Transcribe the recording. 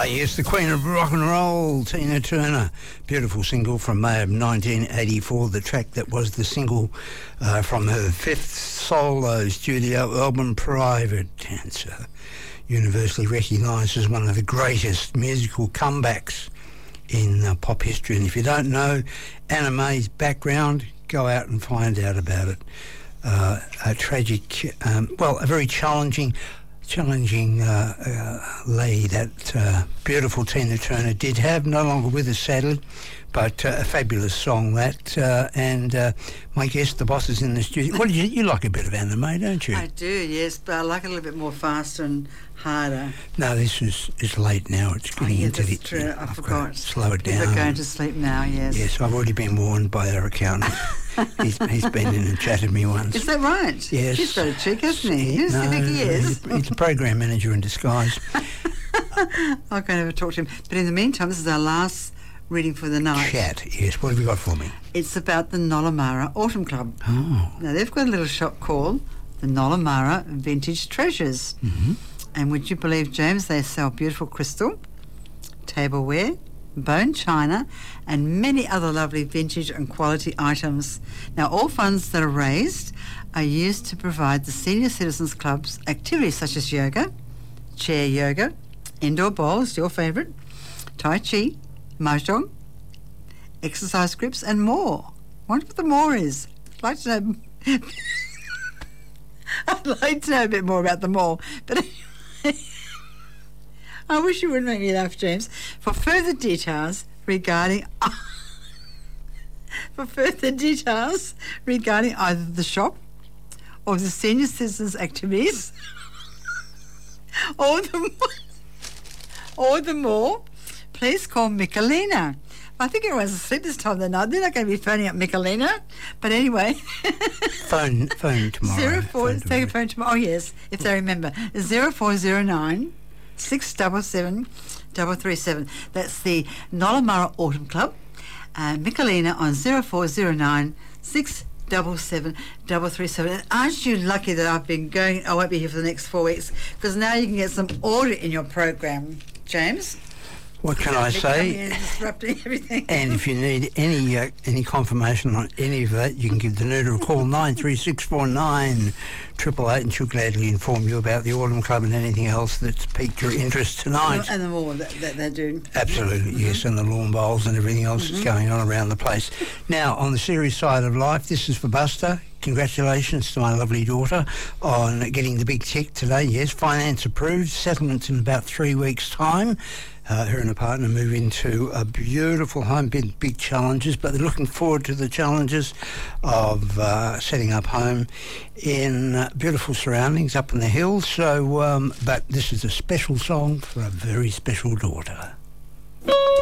Yes, the Queen of Rock and Roll, Tina Turner. Beautiful single from May of 1984, the track that was the single from her fifth solo studio album, Private Dancer. Universally recognised as one of the greatest musical comebacks in pop history. And if you don't know Anna May's background, go out and find out about it. A tragic, a very challenging lay that beautiful Tina Turner did have, no longer with us sadly, but a fabulous song that, and my guest, the boss, is in the studio. What you like a bit of Anna May, don't you? I do, yes, but I like it a little bit more faster and harder. No, it's late now. It's getting into the... True. I forgot. Slow it down. We're going to sleep now, yes. Yes, I've already been warned by our accountant. He's been in and chatted me once. Is that right? Yes. He's got a cheek, hasn't he? Who does he think he is? He's a program manager in disguise. I'll go and have a talk to him. But in the meantime, this is our last reading for the night. Chat, yes. What have you got for me? It's about the Nollamara Autumn Club. Oh. Now, they've got a little shop called the Nollamara Vintage Treasures. Mm-hmm. And would you believe, James, they sell beautiful crystal, tableware, bone china, and many other lovely vintage and quality items. Now, all funds that are raised are used to provide the Senior Citizens Club's activities such as yoga, chair yoga, indoor bowls, your favourite, tai chi, mahjong, exercise groups, and more. I wonder what the more is. I'd like to know... I'd like to know a bit more about them all. But I wish you wouldn't make me laugh, James. For further details regarding either the shop or the senior citizens' activities or the more, please call Michelina. I think everyone's asleep this time of the night. They're not going to be phoning up Michelina. But anyway. phone tomorrow. Take a phone tomorrow. Oh, yes, if they remember. 0409 677 337. That's the Nollamara Autumn Club. Michelina on 0409 677 337. And aren't you lucky that I won't be here for the next 4 weeks? Because now you can get some order in your program, James. What can I say? Disrupting everything. And if you need any confirmation on any of that, you can give Danuta a call, 93649 888, and she'll gladly inform you about the Autumn Club and anything else that's piqued your interest tonight. And the more that they do. Absolutely, yes, and the lawn bowls and everything else that's going on around the place. Now, on the serious side of life, this is for Buster. Congratulations to my lovely daughter on getting the big tick today. Yes, finance approved, settlements in about 3 weeks' time. Her and her partner move into a beautiful home, big challenges, but they're looking forward to the challenges of setting up home in beautiful surroundings up in the hills. So, but this is a special song for a very special daughter.